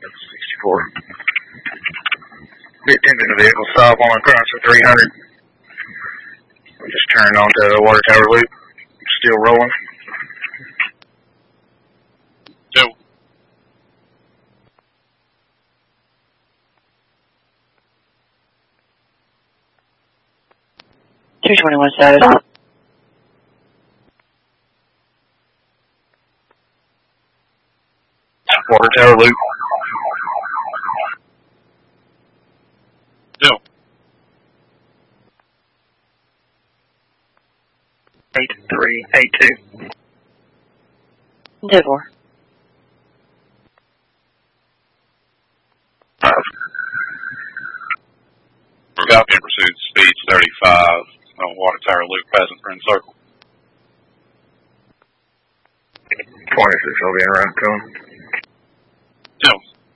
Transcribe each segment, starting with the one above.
64. Victim in the vehicle, stop on across the 300. We just turned onto the water tower loop. Still rolling. Go. $221 status. Water tower loop. Go. 8382. 10-4. We're about in pursuit, speed 35 on water tower loop, passing Friend Circle. 26, I'll be around coming. Go.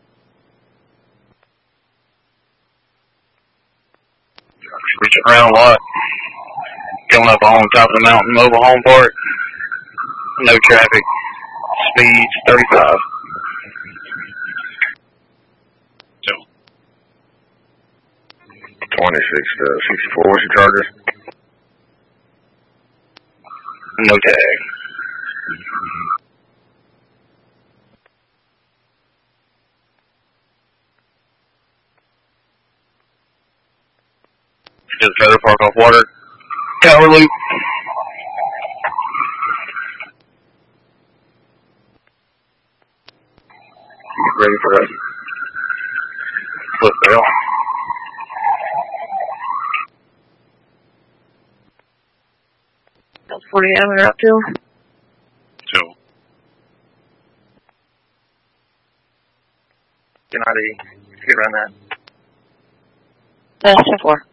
Reaching around a lot. Going up on top of the mountain, mobile home park. No traffic. Speed 35. Go. 26 to 64. What's your charger? No tag. Just trailer park off water. Tower loop. Get ready for that flip bell. That's 48 on your upfield. Go. Good night, E. You can run that. That's 10-4.